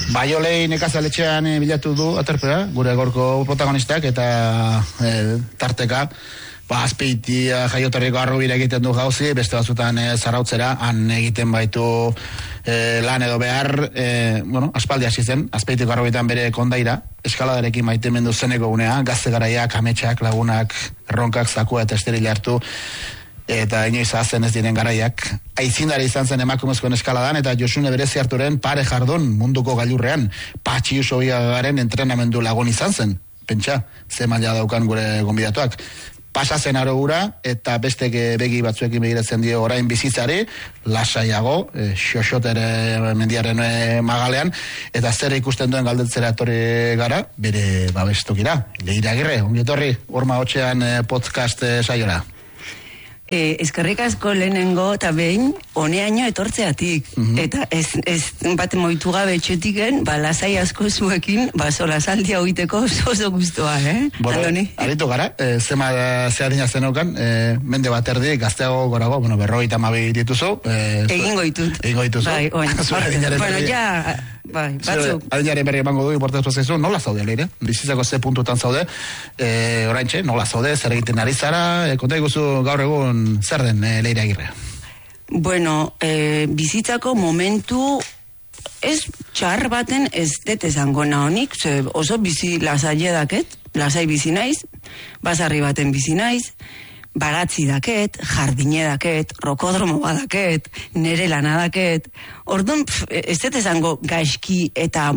Baiolei nekazaletxean bilatu du aterpea, gure gorko protagonistak eta tarteka. Azpeitia jaioterriko arrobira egiten du jauzi, beste batzutan zarautzera, han egiten baitu lan edo behar, aspaldi hasi zen, Azpeitiko arrobitan bere kondaira, eskaladarekin maitemendu zeneko gunea, gazte garaiak, ametsak, lagunak, erronkak, zakua eta esterila hartu, eta inoiz hazen ez diren garaiak. Aitzindari izan zen emakumezkoen eskaladan, eta Josune Berezi Arturen pare jardun munduko gailurrean, Patxius Obiagaren entrenamendu lagun izan zen, pentsa, ze maila daukan gure gonbidatuak. Pasa zen arogura, eta beste begi batzuekin begiratzen dio orain bizitzari, lasaiago, xoxotere mendiaren magalean, eta zer ikusten duen galdetzera etorri gara, bere babestokira. Leira Agirre, ongi etorri, Horma Hotxean podcast saiora. Eskerrik asko lehenengo eta behin honeaino etortzeatik. Eta ez bat moitu gabe etxetiken, lasai asko zuekin, solasaldia hoiteko oso guztua, Bueno, aritu gara, zehadina zeneukan, mende bat erdi, gazteago gorago, 52 dituzu. Egingo ditut. Bai, oin. Bueno, ja... Bai, batzuk. Adinaren berri emango du, importatu zaizu, nola zaude, Leire? Bizitzako ze puntutan zaude, oraintxe, nola zaude, zer egiten ari zara, konta iguzu gaur egun zer den, Leire Agirre? Bueno, bizitzako momentu ez txar baten ez dut esango nahonik, oso bizi lasaile daket, lasai bizi naiz, basarri baten bizi naiz, baratzi daket, jardine daket, rokodromo badaket, nere lana daket. Orduan, ez dut esango gaizki eta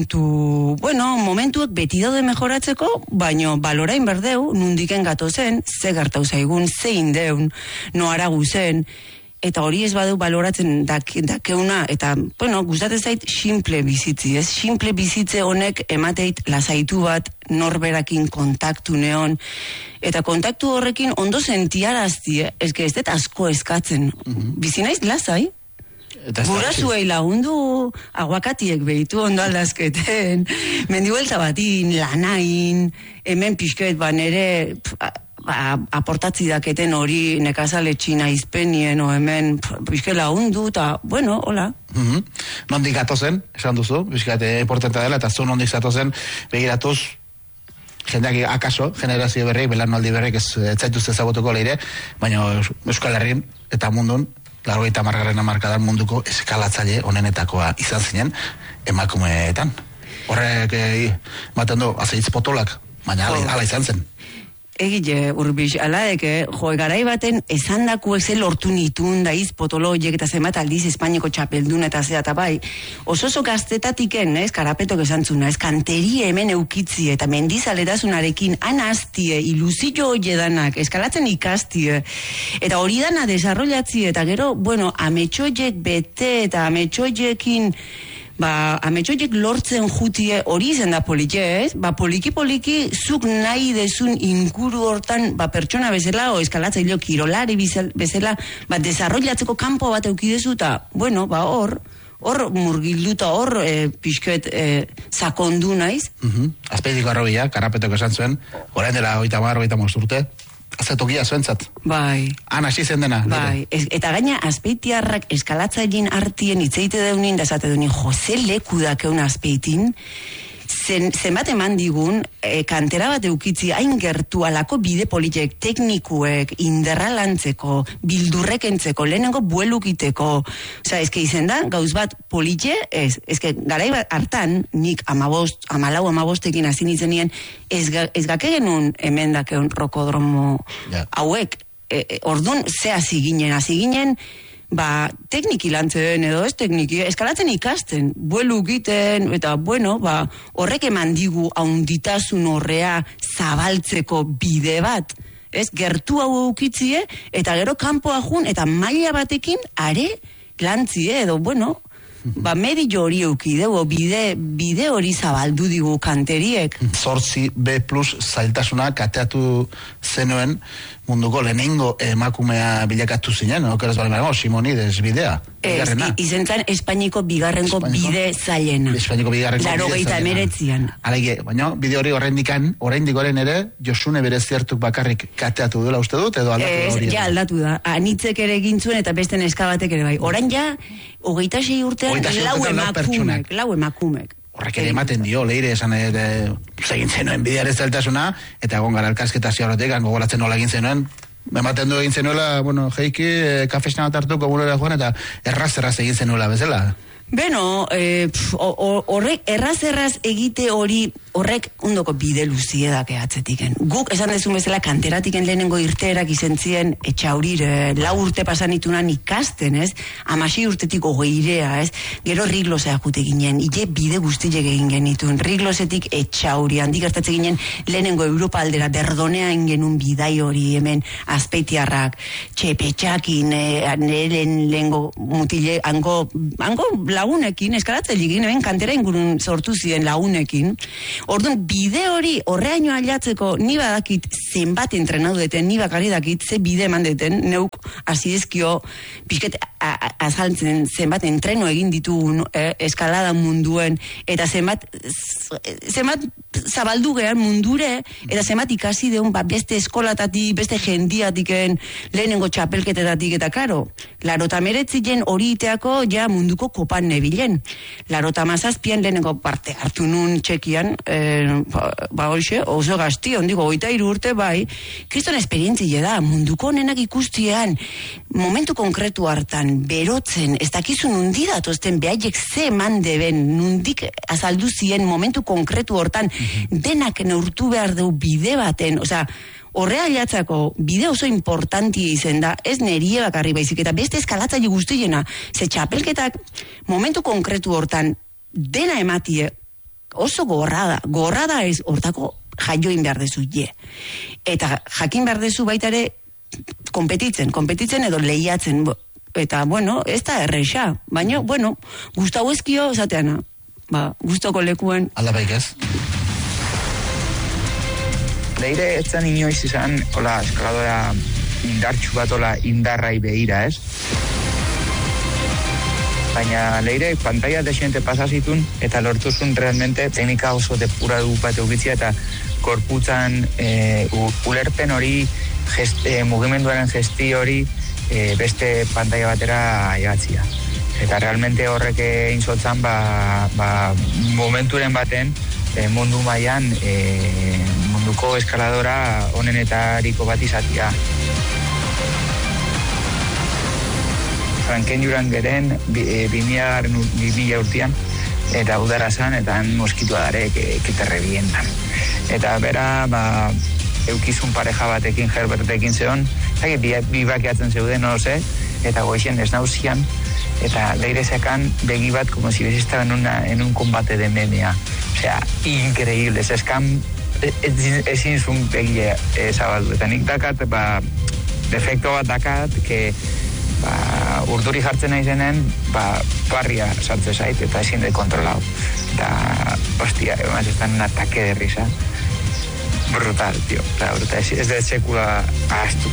momentuak beti daude mejoratzeko, baino balorain berdeu, nundiken gatozen, ze gertau zaigun, ze indeun, noara guzen, eta hori ez badeu baloratzen dakeuna, eta, gustatzen zait simple bizitzi, ez? Simple bizitze honek emateit lasaitu bat, norberakin kontaktu neon, eta kontaktu horrekin ondo sentiarazti, ez dut asko eskatzen. Bizi naiz lasai? Gurazuei lagundu, aguakatiek behitu ondo aldazketen, mendibuelta batin, lanain, hemen pixket nere... aportatzi daketen hori nekazaletxina izpenien o hemen bizke lagundu eta, hola. Nondik gatozen, esan duzu, bizkate importantea dela, eta zu nondik zatozen begiratuz, jendeak akaso, generazio berrik, belanaldi berrik ez zaituz ezagutuko Leire, baina Euskal Herrin eta mundun, 80. hamarkadan munduko eskalatzaile onenetakoa izan zinen emakumeetan. Horrek ematen du, azeitz potolak, baina ala izan zen. Egile, Urbix, alaeke, garai baten esandakuek ze lortu nitun daiz potoloiek eta zenbat aldiz Espainiako txapeldun eta zea eta bai. Oso gaztetatiken, karapetok esantzuna, kanterie hemen eukitzie eta mendizaletazunarekin anaztie, iluzio hoi edanak, eskalatzen ikastie, eta hori dana desarrollatzie, eta gero, ametxoiek bete eta ametxoiekin ametxoiek lortzen jutie hori izen da poliki, ez? Poliki, zuk nahi dezun inkuru hortan, pertsona bezala, o eskalatzaileo kirolari bezala, desarrollatzeko kanpo bat eukidezu, eta, hor murgilduta, hor pixket sakondu naiz. Azpeitiko arrobia, karapetok esan zuen, orain dela 50 urte, azetokia zuentzat. Bai. Han hasi zen dena. Bai. Eta gaina azpeitiarrak eskalatzailin artien itzeite deunin, da esate deunin, Jose leku dakeun azpeitin, zenbat eman digun, kantera bat eukitzi hain gertu alako bide politiek, teknikuek, inderralantzeko, bildurrekentzeko, lehenengo buelukiteko. Osa, izen da, gauz bat politxe, garai bat hartan, nik 14 hasi nitzenien, ez gake genuen hemen dakeun rokodromo hauek. Ordun, ze hasi ginen, tekniki lantzen edo ez tekniki, eskalatzen ikasten, buelu egiten, eta horrek eman digu haunditasun horrea zabaltzeko bide bat, ez, gertu hau eukitzie, eta gero kanpoa jun, eta maila batekin are lantzie, edo, medio hori eukideu, bide hori zabaldu digu kanteriek. 8 B+ zailtasuna kateatu zenuen munduko lehenengo emakumea bilakatu zinen, okeraz bali Simonides bidea. Izen zen Espainiko bigarrenko bide zailena. Espainiko bigarrenko bide zailena. 89an. Alege, baina bide hori oraindik goren ere, Josune Bereziertuk bakarrik kateatu duela uste dut, edo aldatu da hori? Ja, aldatu da. Anitzek ere gintzuen eta beste neska batek ere bai. Orain ja, 26 urtean lau emakumek. horrek ere ematen dio, leire esan egin zenuen bidearez zeltasuna, eta egon gara elkarsketa ziarotek, gogoratzen nola egin zenuen, ematen du egin zenuela, bueno, jeiki, kafesna bat hartu komunera joan, eta erraz egin zenuela bezala. Beno, horrek erraz egite hori horrek ondoko bide luziedak ehatzetiken. Guk esan dezun bezala kanteratiken lehenengo irteerak izentzien etxaurire, 4 urte pasan itunan ikasten, ez? 16 urtetik 20 ez? Gero riglosea jute ginen, ile bide guztiek egin genitun. Riglosetik etxauri, handik gertatze ginen lehenengo Europa aldera, Berdonea ingenun bidai hori hemen Azpeitiarrak, txepetxakin, lehenengo mutile, hango lagunekin, eskalatzeligin, hemen kantera ingurun sortu ziren lagunekin. Orduan, bide hori horreaino aldatzeko ni badakit zenbat entrenatu deten, ni bakari dakit ze bide eman deten, neuk azidezkio pixket azaltzen zenbat entreno egin ditugun eskalada munduen, eta zenbat zabaldu gehan mundure, eta zenbat ikasi deun beste eskolatatik, beste jendiatiken lehenengo txapelketetatik, eta karo, 89 hori iteako ja munduko kopan nebilen. 97 lehenengo parte hartu nun Txekian, hoxe, oso gazti, ondiko, 23 urte, bai, kriston esperientzia da, munduko honenak ikustiean, momentu konkretu hartan, berotzen, ez dakizun nundi datozten, behaiek ze eman deben, nundik azaldu zien momentu konkretu hortan, denak neurtu behar du bide baten, osea, horrea jatzako bide oso importantia izen da, ez nerie bakarri baizik, eta beste eskalatzaile guztiena, ze txapelketak momentu konkretu hortan dena ematie, oso gorrada ez hortako jaioin behar dezu eta jakin behar dezu baita ere kompetitzen edo lehiatzen, eta bueno, ez da erresa, baina bueno, gustau ezkio esateana, gustoko lekuen aldabaik ez? Leire ez zen inoiz izan, hola, eskaladora indartxu bat, hola, indarrai behira, ez? Baina Leire pantalla desiente pasazitun eta lortuzun realmente teknika oso depuradu bat eukitzia eta korputzan ulerpen hori mugimenduaren gesti hori beste pantalla batera egatzia. Eta realmente horrek egin zotzan momenturen baten mundu mailan munduko eskaladora honenetariko bat izatia. Franken juran geren 2000 urtean eta udara zan eta moskitua darek ekiterre bientan. Eta bera eukizun pareja batekin, Herbertekin zeon, bi bakiatzen zeuden, no sé, eta goixen ez nauzian, eta Leire sekan begi bat como si hubiese estado en un combate de MMA. O sea, increíble, ezin zun begia zabaldu. Eta nik dakat, defekto bat dakat, que urduri jartzen nahi zenen, barria sartze zait, eta ezin de kontrolau. Eta, hostia, emaz estan un ataque de risa. Brutal, tío. Brutal. Ez de sekula ahaztu.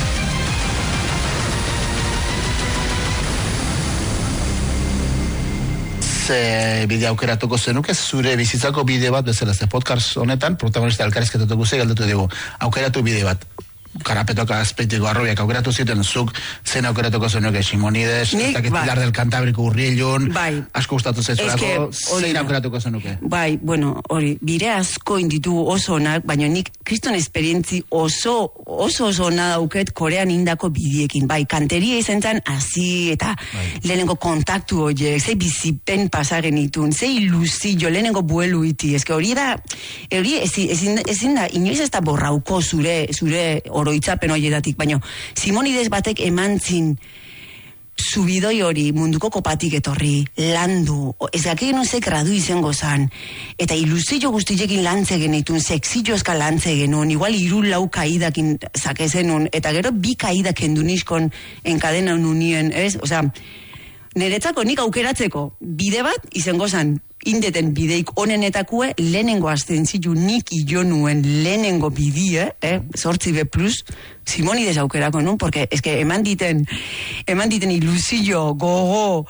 Bide aukeratuko zenuke, zure bizitzako bide bat bezala, ze podcast honetan, protagonista elkarrizketatuko ze galdetu dugu, aukeratu bide bat. Karapetoka Azpeitiko Arrobiak aukeratu ziten, zuk zen aukeratuko zenuke, Simonides, Pilar del Cantabrico Urrielun, asko gustatu zezulako, zein aukeratuko zenuke? Bai, bueno, hori, bire asko inditu oso onak, baina nik kriston esperientzi oso ona dauket Korean indako bidiekin. Bai, kanteria izan zen hasi eta lehenengo kontaktu horiek, ze bizipen pasagen itun, ze ilusio, lehenengo buelu iti, eske hori ezin da, inoiz ez da borrauko zure oroitzapen horietatik, baina Simonides batek emantzin subidoi hori munduko kopatik etorri, landu, ez dakien ze gradu izango zan, eta ilusio guztiekin lantze genitun, sexilloska lantze genuen, igual 3-4 kaidakin zakezenun, eta gero 2 kaidak enduniskon enkadena unien, ez? Osea, niretzako nik aukeratzeko bide bat izango zan, indeten bideik onenetakue lehenengo astentzitu nik jo nuen lehenengo bidie, 8B+, Simonides aukerako nun, porque eman diten ilusio, gogo,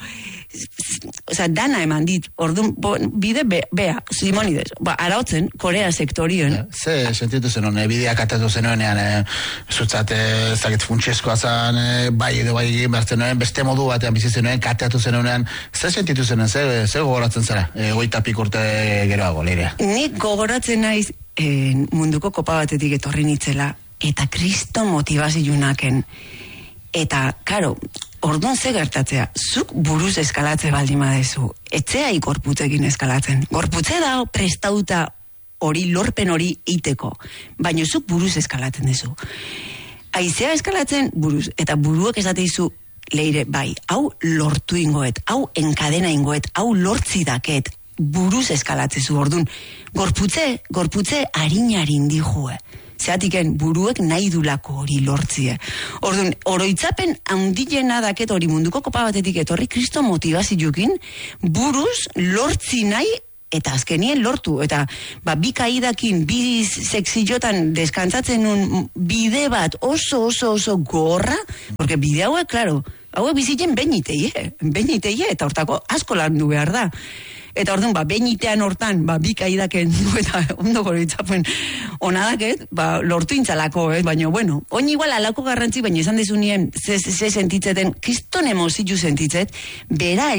dana eman dit, orduan, bide bea, Simonides, arautzen, Korea sektorioen. Ze sentitu zenuen, bideak atatu zenuenean, zutzat, zakit funtseskoa zan, bai edo bai egin behartzen nuen, beste modu batean bizi zenuen, kateatu zenuenean, ze sentitu zenuen, ze gogoratzen zara, 20 urte geroago, Leirea? Nik gogoratzen naiz, munduko kopa batetik etorri nitzela, eta kriston motivazionaken. Eta, karo, orduan ze gertatzea, zuk buruz eskalatze baldin badezu, etzea gorputzekin eskalatzen. Gorputze da prestauta hori, lorpen hori iteko, baina zuk buruz eskalatzen dezu. Aizea eskalatzen buruz, eta buruak esateizu, Leire, bai, hau lortu ingoet, hau enkadena ingoet, hau lortzi daket, buruz eskalatzezu, orduan, gorputze harin dijue. Zeatiken buruek nahi dulako hori lortzie. Orduan, oroitzapen handilena daket hori munduko kopa batetik etorri kristo motivazioekin buruz lortzi nahi eta azkenien lortu. Eta bi kaidakin, bi sexillotan deskantzatzen nun bide bat oso gorra, porque bide hauek, klaro, hauek bizitzen beñiteie, eta hortako asko landu behar da. Eta orduan, beñitean hortan, bi kaidaken, eta ondo goritzapen onadaket, lortu intzalako, baina, bueno, oin igual alako garrantzi, baina esan dezunien, ze sentitzeten, kriston emozitu sentitzet, bera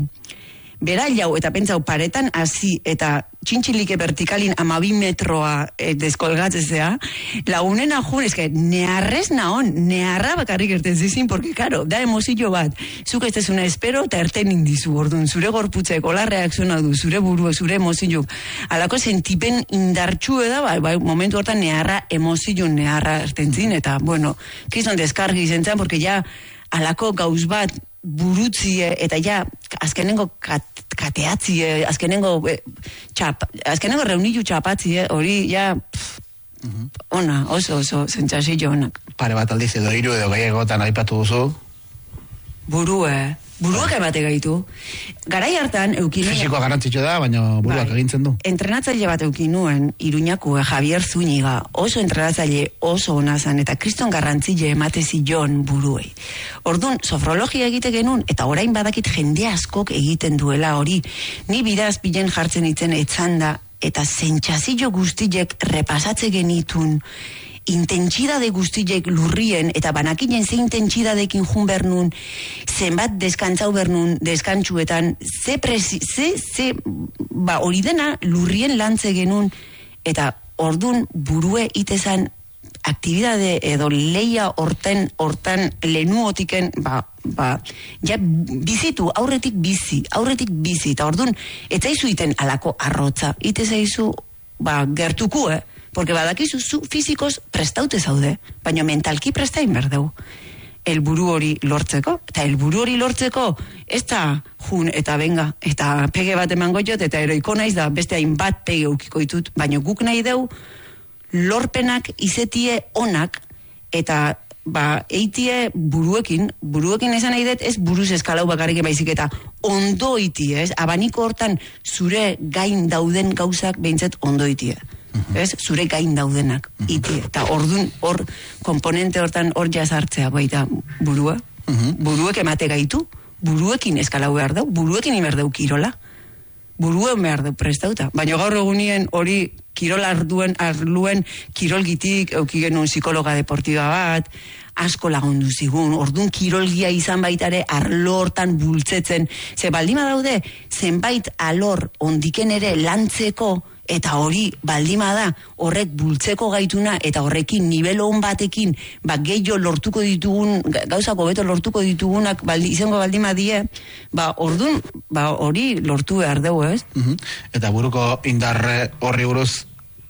jau, eta pentsau paretan hasi eta txintxilike vertikalin 12 metroa deskolgatzezea, lagunen ajun, eske, neharra bakarrik erten zizin, porque, karo, da emozio bat, zuk ez dezuna espero, eta erten indizu, orduan, zure gorputzeko, hola reakziona du, zure burua, zure emozio, alako sentipen indartxue da, momentu hortan neharra erten zin, eta, bueno, kriston deskargi zentzen, porque ja, alako gauz bat, burutzie, eta ja, azkenengo kateatzie, azkenengo reunilu txapatzie, hori, ja, ona, oso, zentzazio onak. Pare bat aldiz edo 3 edo gehiagotan aipatu duzu? Buruak emate gaitu. Garai hartan, eukinuen... Fisikoa garantzitxo da, baina buruak egintzen du. Entrenatzaile bat eukinuen, Iruñako Javier Zúñiga, oso entrenatzaile oso onazan, eta kriston garrantzile emate zion buruei. Orduan, sofrologia egite genuen, eta orain badakit jende askok egiten duela hori. Ni bidaz bilen jartzen itzen etzanda, eta zentsazio guztiek repasatze genitun, intentsidade guztiek lurrien, eta banakinen ze intentsidadekin jun bernun, zenbat deskantzau bernun, deskantsuetan, hori dena lurrien lantze genuen, eta ordun burue itezan aktibidade edo leia hortan lehenuotiken, ja bizitu, aurretik bizi, eta ordun, etzaizu iten alako arrotza, itezaizu, gertuku, porque badakizu zu fizikoz prestaute zaude, baina mentalki prestain berdeu. Helburu hori lortzeko, eta helburu hori lortzeko, ez da jun eta benga, eta pege bat emango jot, eta eroiko naiz da beste hainbat pege eukiko ditut, baina guk nahi deu lorpenak izetie onak, eta eitie buruekin esan nahi dut, ez buruz eskalau bakarrik baizik eta ondo itie, ez? Abaniko hortan zure gain dauden gauzak behintzat ondo itie. Ez, zure gain daudenak iti, eta ordun hor komponente hortan hor jazartzea baita burua, buruek emate gaitu, buruekin eskalau behar dau, buruekin imerdeu kirola, buruen behar dau prestauta, baina gaur egunien hori kirol arluen kirolgitik eukigenun psikologa deportiba bat, asko lagundu zigun, ordun kirolgia izan baitare arlo hortan bultzetzen, ze baldima daude, zenbait alor ondiken ere lantzeko, eta hori baldima da, horrek bultzeko gaituna, eta horrekin nibelo hon batekin, gehiago lortuko ditugun, gauzako beto lortuko ditugunak izango baldima die, ordun, hori lortu behar dugu, ez? Eta buruko indarre horri buruz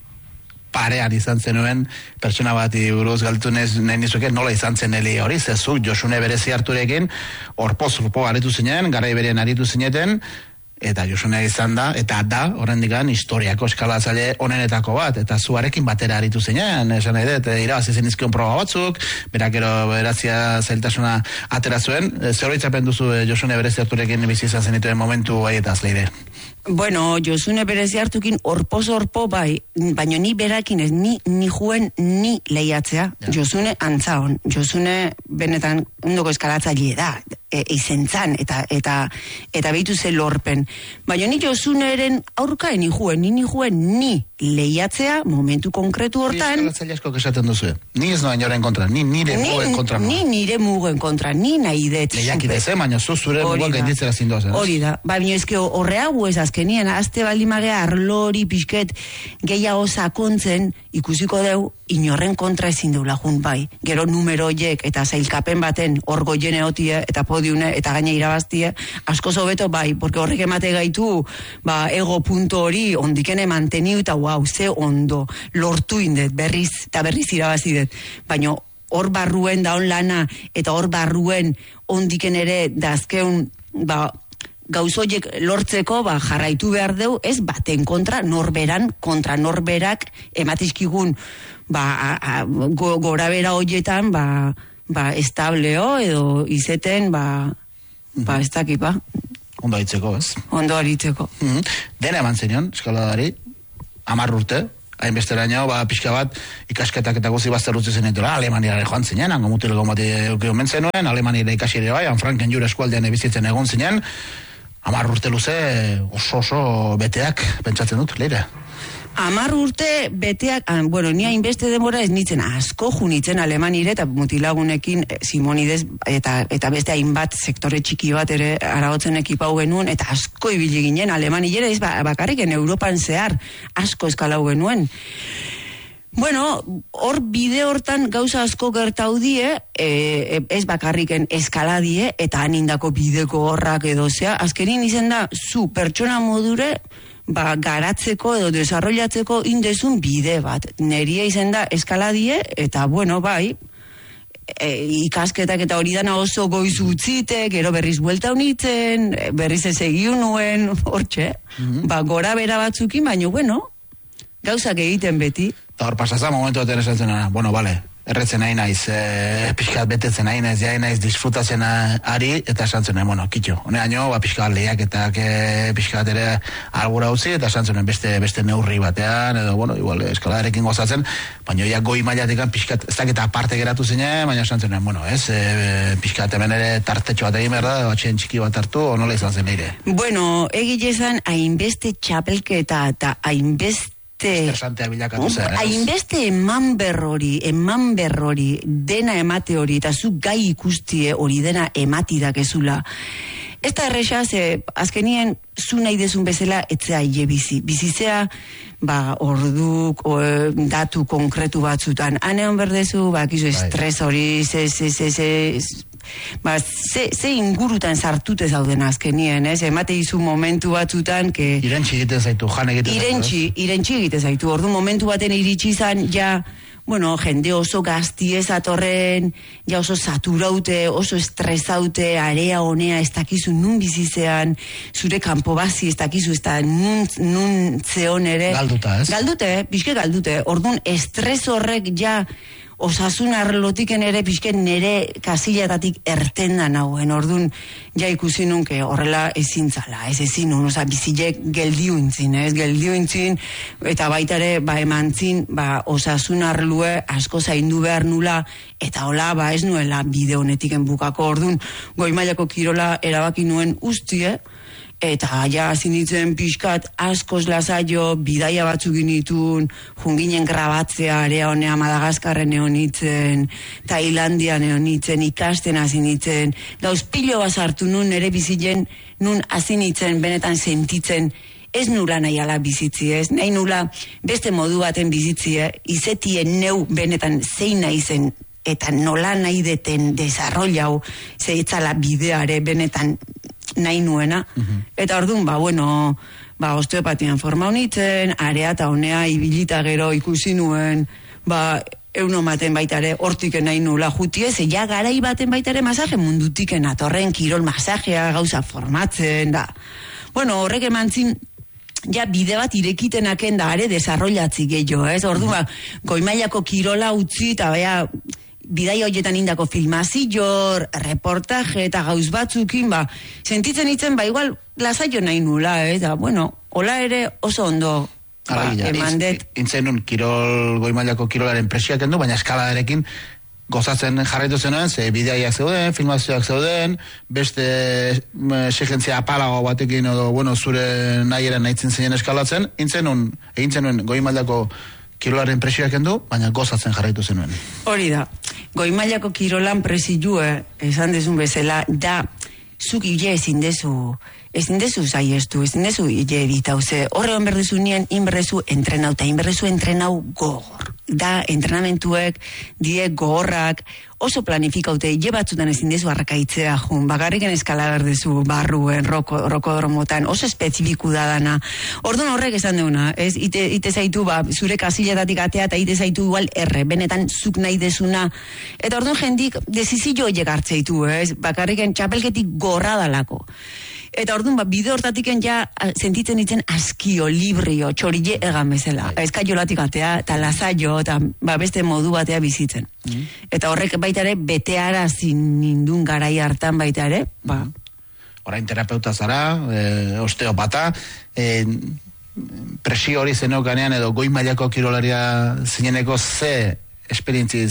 parean izan zenuen, pertsona bati buruz galtunez nahi nizuke nola izan zen heli hori, zezuk Josune berezi harturekin, orpo aritu zinen, garai berean aritu zineten, eta Josune izan da, eta da, horrendikan, historiako eskalatzaile onenetako bat, eta zuarekin batera aritu zinen, esan nahi dut, irabazi zen izkion proba batzuk, berakero berazia zailtasuna atera zuen, ze horitzapen duzu Josune berezi harturekin bizi izan zenituen momentu haietaz, Leire? Bueno, Josune berezi hartukin orpo bai, baina ni berakin ez, ni juen ni lehiatzea, ja. Josune antzaon, Josune benetan ondoko eskalatzaile da, izentzan, eta behitu ze lorpen. Baina ni Josuneren aurka ni lehiatzea momentu konkretu hortan. Ni eskalatzaile asko esaten duzu. Ni ez noa inoren kontra, ni nire muguen kontra. Ni nire muguen kontra, ni nahi dut. Lehiakidez, baina zure muguen gainditzera zindoaz. Hori da, baina ezke horreago ez azkenien, azte baldimagea arlori pixket gehiago sakontzen, ikusiko deu, inorren kontra ezin deula jun bai. Gero numero horiek eta zailkapen baten hor goiene hotie eta podiune eta gaina irabaztie, asko zobeto bai, porque horrek emate gaitu ego punto hori ondikene manteniu eta wow, ze ondo, lortu indet, berriz irabazidet. Baina hor barruen daun lana eta hor barruen ondiken ere dazkeun gauzoiek lortzeko jarraitu behar deu, ez baten kontra, norberan, kontra norberak ematizkigun gora bera horietan estableo edo izeten ez dakipa. Ondo aritzeko, ez? Ondo aritzeko. Dena eman zenion, eskaladari, 10 urte, hainbesteraino, pixka bat, ikasketak eta gozi bazter utzi zen entura, Alemaniara joan zinen, hango mutileko bati eukion zenuen, Alemaniara ikasi ere bai, Franken jure eskualdean ebizitzen egon zinen, 10 urte luze oso beteak pentsatzen dut, leire. 10 urte beteak, ni hainbeste denbora ez nitzen asko junitzen Alemanire eta mutilagunekin Simonides eta beste hainbat sektore txiki bat ere aragotzen ekipau genuen eta asko ibili ginen Alemanire, ez bakarriken Europan zehar asko eskalau genuen. Hor bide hortan gauza asko gertaudie, ez bakarriken eskaladie eta anindako bideko horrak edo zea, azkenin izen da, zu pertsona modure garatzeko edo desarrollatzeko indezun bide bat. Neria izen da eskaladie eta bai, ikasketak eta hori dana oso goiz utzite, gero berriz buelta unitzen, berriz ez egiun nuen, hortxe, gora bera batzukin, baina gauzak egiten beti. Eta hor pasaza momentu bat ere esatzen, bale, erretzen nahi naiz, pixkat betetzen nahi naiz, disfrutatzen ari, eta esantzen nahi, kitxo, honeaino, pixkat lehiaketak pixkat ere algura utzi, eta esantzen nahi beste neurri batean, edo, igual, eskaladarekin gozatzen, baina ja goi mailatekan pixkat, ez daketa aparte geratu zinen, baina esantzen nahi, pixkat hemen ere tartetxo bat egin behar da, batxen txiki bat hartu, nola izan zen leire? Egile zan, hainbeste txapelketa eta hainbeste hainbeste eman berrori, dena emate hori, eta zu gai ikustie hori dena ematidak ezula. Ez da erresa, azkenien zu nahi dezun bezala etzea hile bizizea, orduk, datu konkretu batzutan. Hanean berdezu, kizu estres hori, ze ingurutan sartute zauden azkenien, ez? Emate izu momentu batzutan irentxi egiten zaitu, jan egiten zaitu. Irentxi egiten zaitu, ordu momentu baten iritsi izan, jende oso gazti ez atorren, oso saturaute, oso estresaute, area honea, ez dakizu nun bizizean, zure kanpo bazi ez dakizu, ez da nun zeon ere. Galduta, ez? Pixke galdute. Orduan, estres horrek osasun arlotiken ere pixken nere kasilatatik ertenda nauen, orduan ikusi nunke horrela ezintzala, ezin nun, bizilek geldiuintzin, eta baita ere, emantzin, osasun arlue asko zaindu behar nula, eta hola, ez nuela bide honetiken bukako, orduan, goi mailako kirola erabaki nuen ustie, eta zinitzen pixkat askoz lasaio, bidaia batzuk ginitun, junginen grabatzea area honea Madagaskarren eonitzen, Tailandian eonitzen, ikasten azinitzen, gauz pilo bazartu nun ere bizitzen, nun azinitzen, benetan sentitzen, ez nula nahi ala bizitzi ez, nahi nula beste modu baten bizitzi, izetien neu benetan zein nahi zen, eta nola nahi deten desarrollau, zeitzala bideare benetan nahi nuena, eta orduan, osteopatian forma honitzen, area eta honea ibilita gero ikusi nuen, eunomaten baitare hortiken nahi nula jutie, ze garai baten baitare masaje mundutiken atorren kirol masajea gauza formatzen, horrek emantzin, bide bat irekitenaken da are desarrollatzi gehiago, ez? Orduan, goimailako kirola utzi eta bidai horietan indako filmazio, reportaje eta gauz batzukin, sentitzen itzen, igual lasaio nahi nula, eta, hola ere oso ondo emandet. Intzen nun, goi mailako kirolaren presioak endu, baina eskaladarekin gozatzen jarraitu zenuen, ze bideaiak zeuden, filmazioak zeuden, beste exigentzia apalago batekin edo, bueno, zure nahiera nahitzen zinen eskalatzen, egin zenuen goi mailako kirolaren presioak endu, baina gozatzen jarraitu zenuen. Hori da, goi mailako kirolan presioa, esan dezun bezala, da, zuk hile ezin dezu zaiestu, ezin dezu hile editau, ze horre onberdezu nien, inberdezu entrenau, eta inberdezu entrenau gogor. Da, entrenamentuek, die gogorrak, oso planifikaute, hile batzutan ezin dezu arrakaitzea jun, bakarriken eskala berdezu barruen, rokodromotan, oso espezifiku da dana. Orduan horrek esan deuna, ez, ite zaitu, zure kasiletatik atea, eta ite zaitu igual benetan zuk nahi dezuna, eta orduan jendik desizio horiek hartzeitu, ez, bakarriken txapelketik gorra dalako. Eta orduan, bide hortatiken ja sentitzen ditzen askio, librio, txorille egan bezala. Eskaiolatik atea, eta lasaio, eta beste modu batea bizitzen. Eta horrek baita ere, beteara nindun garai hartan baita ere. Orain terapeuta zara, osteopata, presio hori zenokanean edo goi mailako kirolaria zineneko ze esperientzi,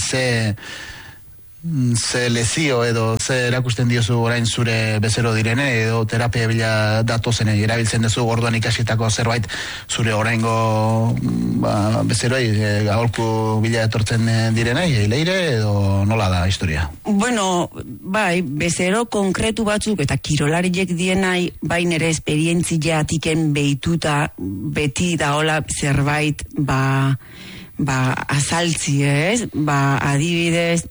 ze lezio edo ze erakusten diozu orain zure bezero direne edo terapia bila datozen erabiltzen duzu orduan ikasitako zerbait zure oraingo bezeroi aholku bila etortzen direnei leire edo nola da historia? Bueno, bai, bezero konkretu batzuk eta kirolariek dienai bai nere esperientziatiken behituta beti daola zerbait azaltzi ez, adibidez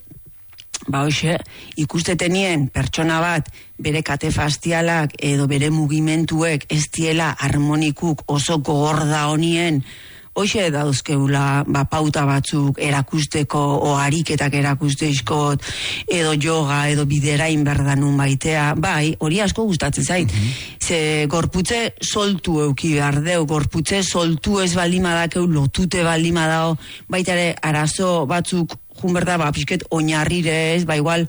hoxe, ikustetenien pertsona bat bere kate fastialak edo bere mugimentuek ez diela harmonikuk oso gogorda honien, hoxe dauzkeula pauta batzuk erakusteko o ariketak erakusteizkot edo yoga edo biderain berdanun baitea, bai, hori asko gustatzen zait. Ze gorputze soltu euki behar deu, gorputze soltu ez baldimadakeu lotute baldimadao, baita ere arazo batzuk jun berda, pixket oinarrire ez, igual,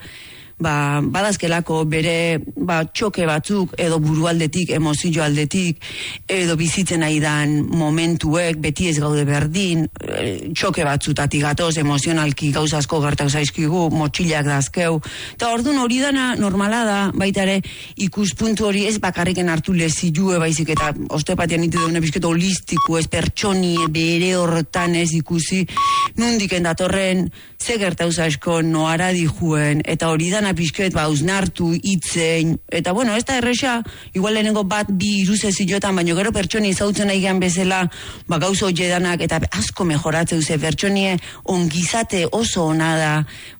badazkelako bere txoke batzuk edo burualdetik, emozio aldetik, edo bizitzen aidan momentuek, beti ez gaude berdin, txoke batzutatik gatoz, emozionalki gauzazko gertau zaizkigu, motxilak dazkeu, eta orduan hori dana normala da, baita ere ikuspuntu hori ez bakarriken hartu lezilue, baizik eta osteopatian ite daune bizket holistiku, ez pertsonie bere hortan ez ikusi, nundiken datorren, ze gertau zaizko noara dijuen, eta hori dana pixket, ausnartu, itzein, eta bueno, ez da erresa, igual lehenengo bat, bi iruzezioetan, baina gero pertsoni izautzen aigean bezala, gauzo hoiedanak, eta asko mejoratzeu ze, pertsonie ongizate oso ona da,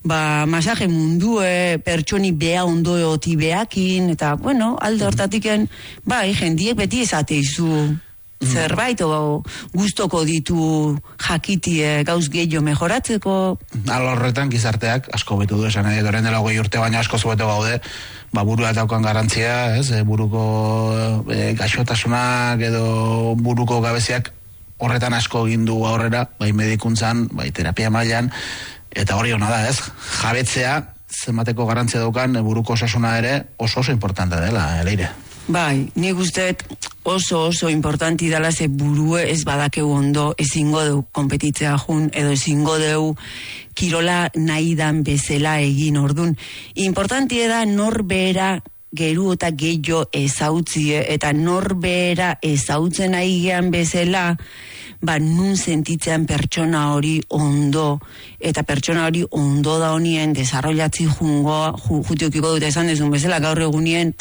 masaje mundue, pertsoni bea ondoeoti beakin, eta bueno, alde hortatiken, jendiek beti esateizu, zerbait o gustoko ditu jakitie gauz gehiago mejoratzeko. Alorretan gizarteak asko betu du esan edo orain dela 20 urte baina asko zubeto gaude, burua daukan garantzia, ez, buruko gaixotasunak edo buruko gabeziak horretan asko egin du aurrera, bai medikuntzan, bai terapia mailan, eta hori ona da, ez, jabetzea zenbateko garantzia daukan buruko osasuna ere oso importante dela, Leire. Bai, nik usteet oso importanti dela ze burue ez badakeu ondo ezingo deu konpetitzea jun edo ezingo deu kirola nahi dan bezala egin ordun. Importanti da norbera geru eta gehiago ezautzie eta norbera ezautzen aigean bezala nun sentitzean pertsona hori ondo eta pertsona hori ondo da honien desarrollatzi jutiokiko dute esan dezun bezala gaur egunien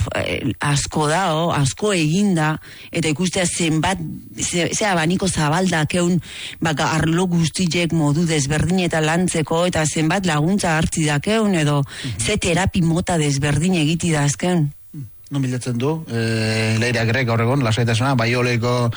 asko da, asko eginda eta ikustea zenbat ze abaniko zabaldak egun arlo guztiek modu desberdin eta lantzeko eta zenbat laguntza hartzi dakeun edo ze terapi mota desberdin egiti dazkeun. Non bilatzen du, Leire Agrek gaur egon, lasaitasuna, Baioleiko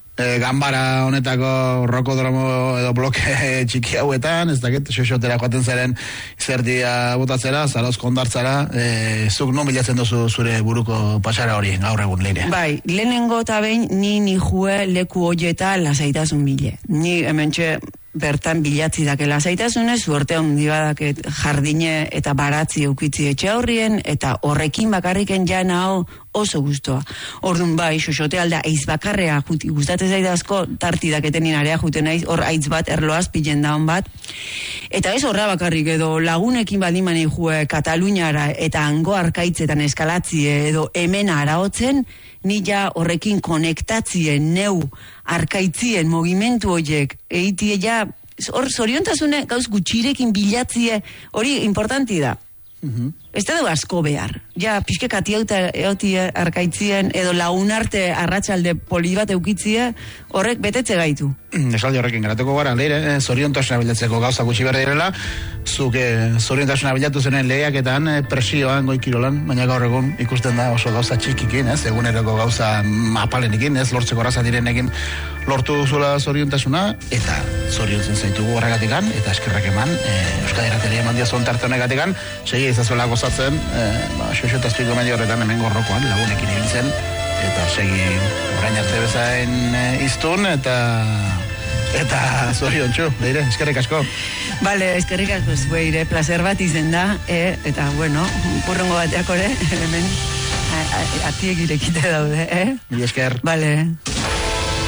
ganbara honetako rokodromo edo bloke txiki hauetan, ez dakit, xoxotera joaten zaren zertia botatzera, zarauz kondartzara, zuk non bilatzen duzu zure buruko pasara hori, gaur egun, Leire? Bai, lehenengo eta behin, ni jue leku hoieta lasaitasun bile. Ni hementxe bertan bilatzi dakela. Zaitasunez, suerte handi badaket jardine eta baratzi eukitzi etxe aurrien, eta horrekin bakarriken jana hau oso gustoa. Orduan bai, xoxote alda, eiz bakarrea, gustatzen zaida asko, tarti daketenin area juten naiz, hor aitz bat, erloaz pilen daun bat. Eta ez horra bakarrik edo lagunekin badimani jue Kataluniara eta hango arkaitzetan eskalatzie edo hemen araotzen, nila horrekin konektatzien neu arkaitzien mogimentu horiek eitie ja, hor zoriontasune gauz gutxirekin bilatzie, hori importanti da. Ez da du asko behar. Ja, pixke katiauta eotie arkaitzien edo lagunarte arratsalde poli bat eukitzie, horrek betetze gaitu. Esaldi horrekin geratuko gara, leire, zoriontasuna bilatzeko gauza gutxi behar direla, zuk zoriontasuna bilatu zenen lehiaketan presioan goikirolan, baina gaur egun ikusten da oso gauza txikikin, eguneroko gauza apalenekin, lortzeko arraza direnekin lortu duzula zoriontasuna, eta zoriontzen zaitugu horregatikan, eta eskerrak eman, Euskadi Irratia eman diazun tarte honegatikan, segi izazuela gozatzen, xoxotazpiko medio horretan hemen gorrokoan, lagunekin ibiltzen, eta segi orain arte bezain iztun, eta zorion txu, leire, eskerrik asko. Bale, eskerrik asko zueire, placer bat izen da, eta bueno, purrongo bateak ore, hemen atiek irekite daude, Mila esker. Bale.